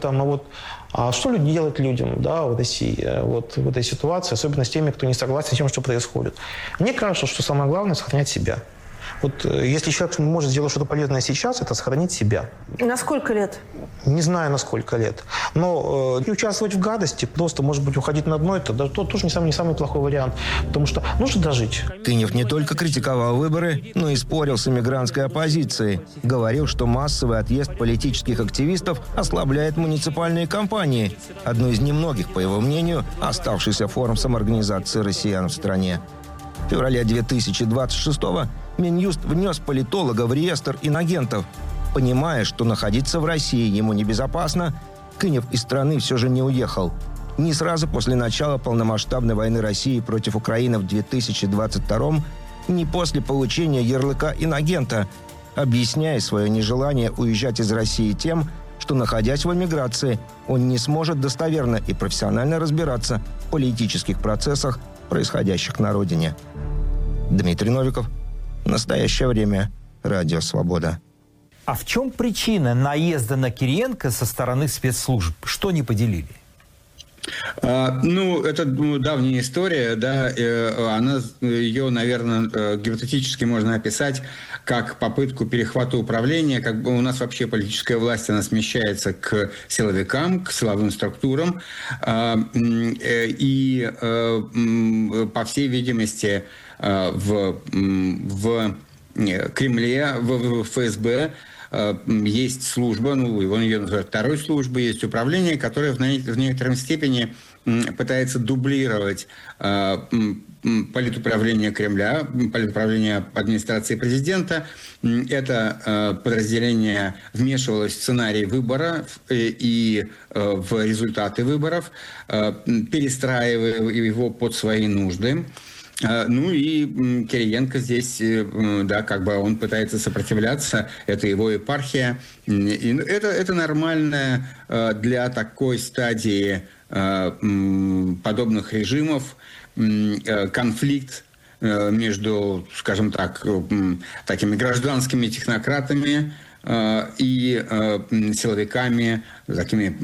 а что люди делают людям, в России, в этой ситуации, особенно с теми, кто не согласен с тем, что происходит. Мне кажется, что самое главное – сохранять себя. Вот если человек может сделать что-то полезное сейчас, это сохранить себя. На сколько лет? Не знаю, на сколько лет. Но не участвовать в гадости, просто, может быть, уходить на дно, это тоже не самый плохой вариант. Потому что нужно дожить. Кынев не только критиковал выборы, но и спорил с иммигрантской оппозицией. Говорил, что массовый отъезд политических активистов ослабляет муниципальные кампании. Одну из немногих, по его мнению, оставшийся форум самоорганизации россиян в стране. В феврале 2026-го Минюст внес политолога в реестр инагентов. Понимая, что находиться в России ему небезопасно, Кынев из страны все же не уехал. Не сразу после начала полномасштабной войны России против Украины в 2022-м, не после получения ярлыка инагента, объясняя свое нежелание уезжать из России тем, что, находясь в эмиграции, он не сможет достоверно и профессионально разбираться в политических процессах, происходящих на родине. Дмитрий Новиков. Настоящее время. Радио «Свобода». А в чем причина наезда на Кириенко со стороны спецслужб? Что не поделили? Это давняя история, да, ее, наверное, гипотетически можно описать как попытку перехвата управления, как бы у нас вообще политическая власть, она смещается к силовикам, к силовым структурам, и, по всей видимости, в Кремле, в ФСБ есть служба, он ее называют второй службой, есть управление, которое в некоторой степени пытается дублировать политуправление Кремля, политуправление администрации президента. Это подразделение вмешивалось в сценарий выбора и в результаты выборов, перестраивая его под свои нужды. И Кириенко здесь, да, как бы он пытается сопротивляться, это его епархия. И это нормально для такой стадии подобных режимов, конфликт между, скажем так, такими гражданскими технократами и силовиками, такими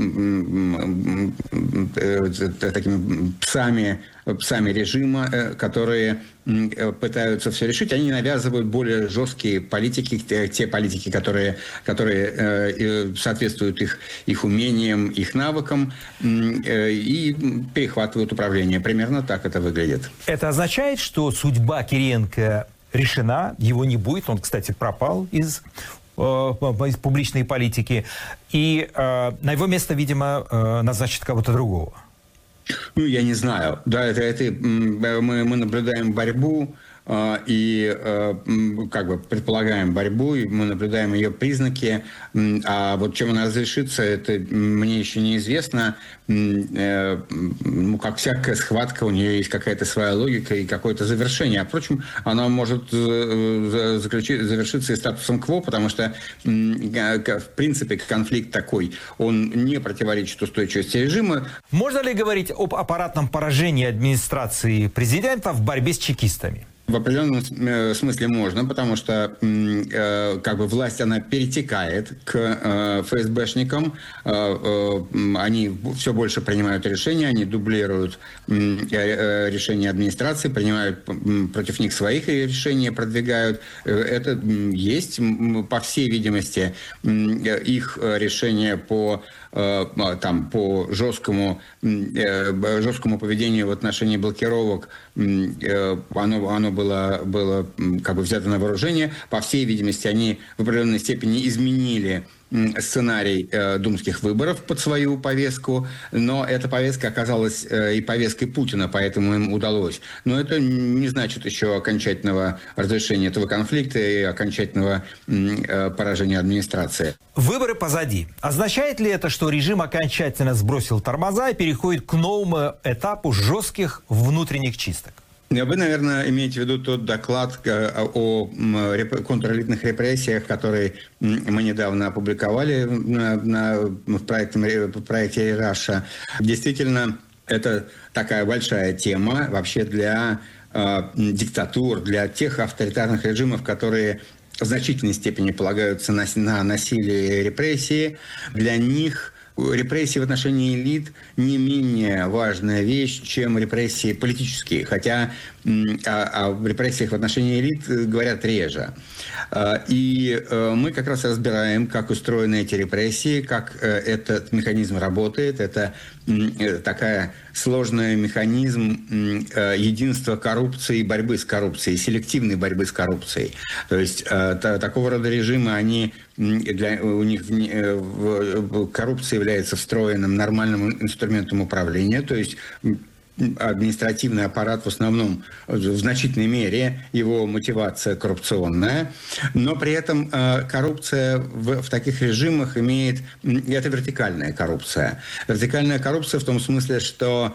псами режима, которые пытаются все решить. Они навязывают более жесткие политики, те политики, которые соответствуют их умениям, их навыкам, и перехватывают управление. Примерно так это выглядит. Это означает, что судьба Кириенко решена, его не будет. Он, кстати, пропал из публичной политики. И на его место, видимо, назначат кого-то другого. Я не знаю. Да, мы наблюдаем борьбу и как бы предполагаем борьбу, и мы наблюдаем ее признаки. А вот чем она разрешится, это мне еще неизвестно. Как всякая схватка, у нее есть какая-то своя логика и какое-то завершение. А впрочем, она может завершиться и статусом кво, потому что, в принципе, конфликт такой, он не противоречит устойчивости режима. Можно ли говорить об аппаратном поражении администрации президента в борьбе с чекистами? В определенном смысле можно, потому что как бы власть, она перетекает к ФСБшникам, они все больше принимают решения, они дублируют решения администрации, принимают против них своих решения, продвигают. Это есть, по всей видимости, их решение по жесткому поведению в отношении блокировок, оно было как бы взято на вооружение. По всей видимости, они в определенной степени изменили сценарий думских выборов под свою повестку, но эта повестка оказалась и повесткой Путина, поэтому им удалось. Но это не значит еще окончательного разрешения этого конфликта и окончательного поражения администрации. Выборы позади. Означает ли это, что режим окончательно сбросил тормоза и переходит к новому этапу жестких внутренних чисток? Вы, наверное, имеете в виду тот доклад о контрэлитных репрессиях, который мы недавно опубликовали в проекте «Раша». Действительно, это такая большая тема вообще для диктатур, для тех авторитарных режимов, которые в значительной степени полагаются на насилие и репрессии. Для них репрессии в отношении элит не менее важная вещь, чем репрессии политические, хотя о репрессиях в отношении элит говорят реже. И мы как раз разбираем, как устроены эти репрессии, как этот механизм работает. Это такая сложный механизм единства коррупции и борьбы с коррупцией, селективной борьбы с коррупцией. То есть такого рода режимы, у них коррупция является встроенным нормальным инструментом управления, то есть административный аппарат в основном, в значительной мере, его мотивация коррупционная, но при этом коррупция в таких режимах имеет... Это вертикальная коррупция. Вертикальная коррупция в том смысле, что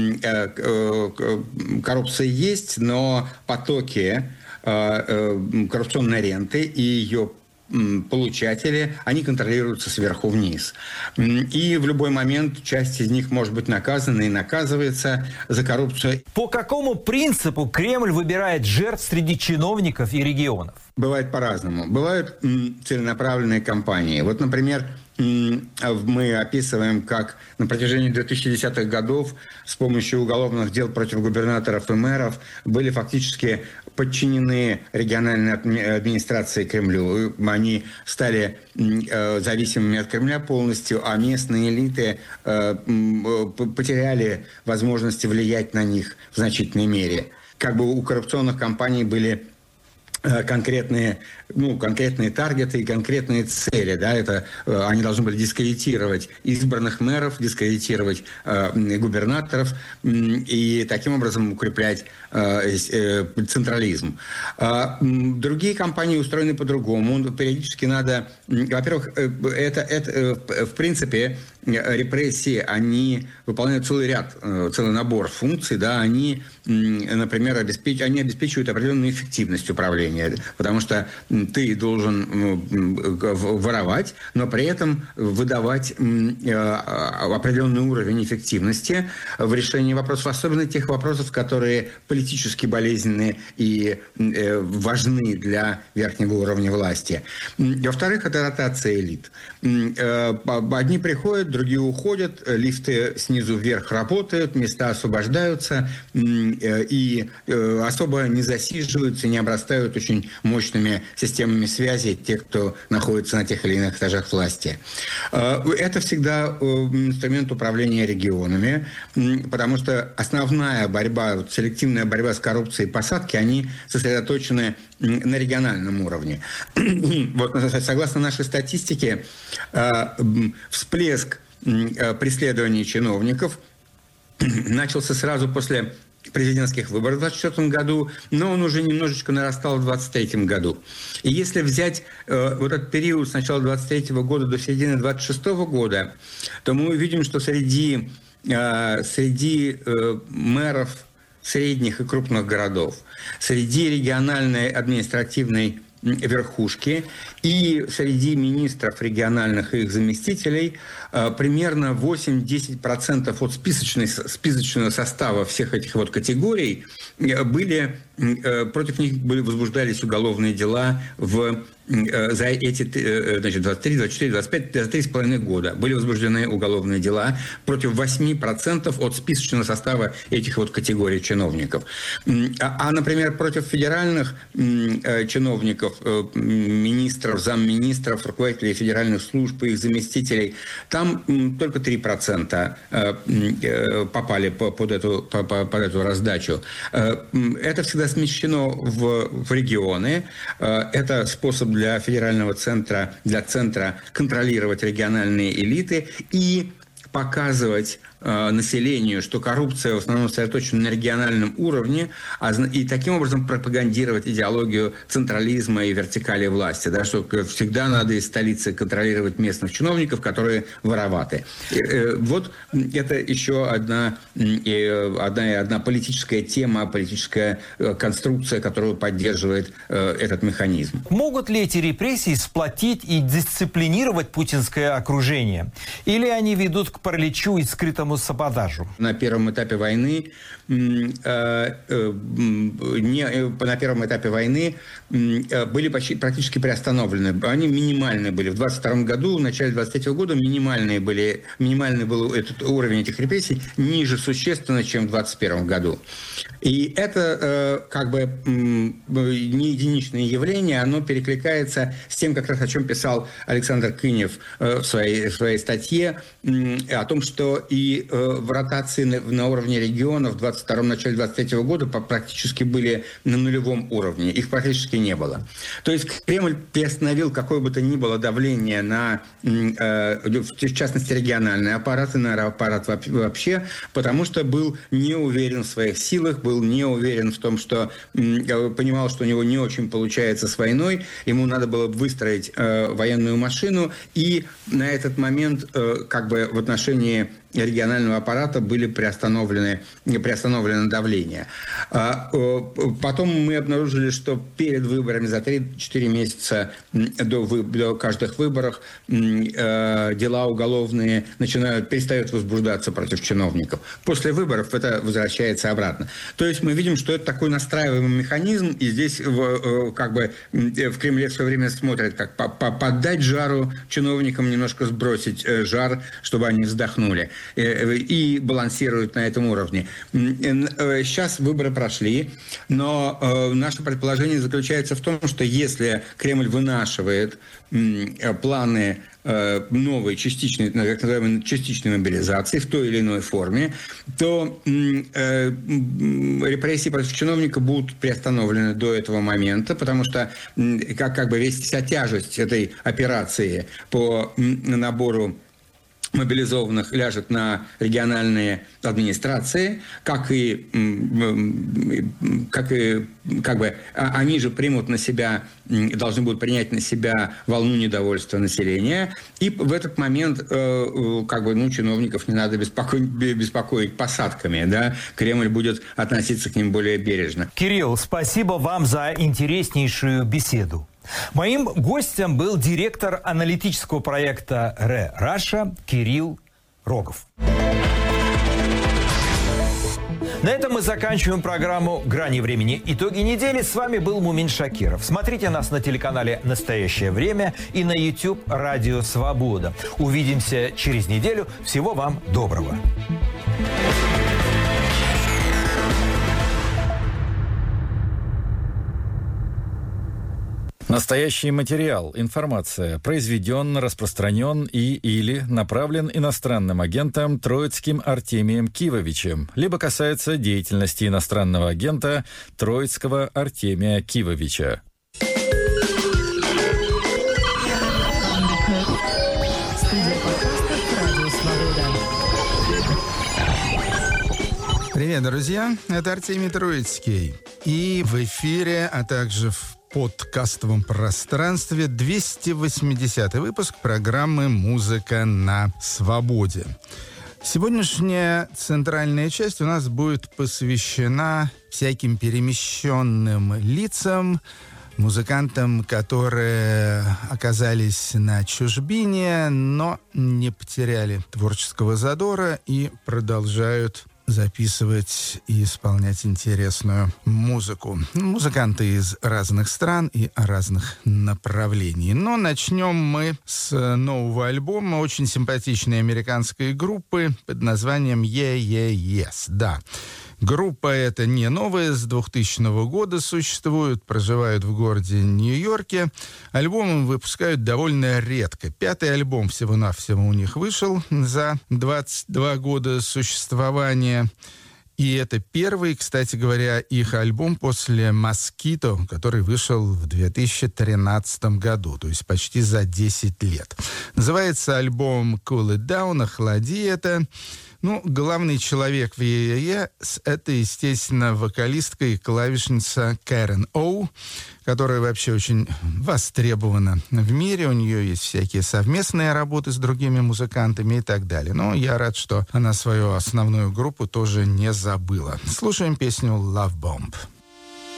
коррупция есть, но потоки коррупционной ренты и ее получатели, они контролируются сверху вниз. И в любой момент часть из них может быть наказана и наказывается за коррупцию. По какому принципу Кремль выбирает жертв среди чиновников и регионов? Бывает по-разному. Бывают целенаправленные кампании. Вот, например, мы описываем, как на протяжении 2010-х годов с помощью уголовных дел против губернаторов и мэров были фактически подчинены региональной администрации Кремлю. Они стали зависимыми от Кремля полностью, а местные элиты потеряли возможности влиять на них в значительной мере. Как бы у коррупционных компаний были конкретные таргеты и конкретные цели. Да? Это они должны были дискредитировать избранных мэров, дискредитировать губернаторов и таким образом укреплять централизм. Другие компании устроены по-другому. Периодически надо... Во-первых, это в принципе репрессии, они выполняют целый набор функций. Да? Они, например, обеспечивают определенную эффективность управления. Потому что ты должен воровать, но при этом выдавать определенный уровень эффективности в решении вопросов, особенно тех вопросов, которые политически болезненны и важны для верхнего уровня власти. Во-вторых, это ротация элит. Одни приходят, другие уходят, лифты снизу вверх работают, места освобождаются и особо не засиживаются, не обрастают очень мощными системами связи те, кто находится на тех или иных этажах власти. Это всегда инструмент управления регионами, потому что основная борьба, селективная борьба с коррупцией и посадки, они сосредоточены на региональном уровне. Вот, согласно нашей статистике, всплеск преследований чиновников начался сразу после президентских выборов в 2024 году, но он уже немножечко нарастал в 2023 году. И если взять вот этот период с начала 2023 года до середины 2026 года, то мы увидим, что среди мэров средних и крупных городов, среди региональной административной верхушки и среди министров региональных и их заместителей примерно 8-10% от списочного состава всех этих вот категорий против них возбуждались уголовные дела за эти 23, 24, 25, 3,5 года. Были возбуждены уголовные дела против 8% от списочного состава этих вот категорий чиновников. Например, против федеральных чиновников, министров, замминистров, руководителей федеральных служб и их заместителей, там только 3% попали под эту раздачу. Это всегда смещено в регионы. Это способ для федерального центра, для центра контролировать региональные элиты и показывать населению, что коррупция в основном сосредоточена на региональном уровне, и таким образом пропагандировать идеологию централизма и вертикали власти, да, что всегда надо из столицы контролировать местных чиновников, которые вороваты. Вот это еще одна политическая тема, политическая конструкция, которую поддерживает этот механизм. Могут ли эти репрессии сплотить и дисциплинировать путинское окружение? Или они ведут к к параличу и скрытому саботажу. На первом этапе войны были практически приостановлены. Они минимальные были. В 22 году, в начале 23 года минимальный был этот уровень этих репрессий ниже существенно, чем в 21 году. И это не единичное явление, оно перекликается с тем, как раз о чем писал Александр Кынев в своей статье, о том, что и в ротации на уровне регионов в 22-м, начале 23 года практически были на нулевом уровне. Их практически не было. То есть Кремль приостановил какое бы то ни было давление на, в частности, региональный аппарат и на аппарат вообще, потому что был не уверен в своих силах, был не уверен в том, что понимал, что у него не очень получается с войной, ему надо было выстроить военную машину, и на этот момент в отношении регионального аппарата были приостановлено давление. Потом мы обнаружили, что перед выборами за 3-4 месяца до каждых выборов дела уголовные перестают возбуждаться против чиновников. После выборов это возвращается обратно. То есть мы видим, что это такой настраиваемый механизм, и здесь в Кремле все время смотрят, как поддать жару чиновникам, немножко сбросить жар, чтобы они вздохнули. И балансируют на этом уровне. Сейчас выборы прошли, но наше предположение заключается в том, что если Кремль вынашивает планы новой частичной, так называемой частичной мобилизации в той или иной форме, то репрессии против чиновника будут приостановлены до этого момента, потому что вся тяжесть этой операции по набору мобилизованных ляжет на региональные администрации, они же примут на себя, должны будут принять на себя волну недовольства населения, и в этот момент чиновников не надо беспокоить посадками, да? Кремль будет относиться к ним более бережно. Кирилл, спасибо вам за интереснейшую беседу. Моим гостем был директор аналитического проекта «Ре-Раша» Кирилл Рогов. На этом мы заканчиваем программу «Грани времени. Итоги недели». С вами был Мумин Шакиров. Смотрите нас на телеканале «Настоящее время» и на YouTube «Радио Свобода». Увидимся через неделю. Всего вам доброго. Настоящий материал, информация произведен, распространен или направлен иностранным агентом Троицким Артемием Кивовичем, либо касается деятельности иностранного агента Троицкого Артемия Кивовича. Привет, друзья! Это Артемий Троицкий. И в эфире, а также в подкастовом пространстве 280-й выпуск программы «Музыка на свободе». Сегодняшняя центральная часть у нас будет посвящена всяким перемещенным лицам, музыкантам, которые оказались на чужбине, но не потеряли творческого задора и продолжают записывать и исполнять интересную музыку. Музыканты из разных стран и разных направлений. Но начнем мы с нового альбома очень симпатичной американской группы под названием Yeah, Yeah, Yes. Да. Группа эта не новая, с 2000 года существует, проживают в городе Нью-Йорке. Альбомы выпускают довольно редко. 5-й альбом всего-навсего у них вышел за 22 года существования. И это первый, кстати говоря, их альбом после «Москито», который вышел в 2013 году, то есть почти за 10 лет. Называется альбом «Cool It Down», «Охлади это». Главный человек в ЕЕС — это, естественно, вокалистка и клавишница Кэрен Оу, которая вообще очень востребована в мире. У нее есть всякие совместные работы с другими музыкантами и так далее. Но я рад, что она свою основную группу тоже не забыла. Слушаем песню «Love Bomb».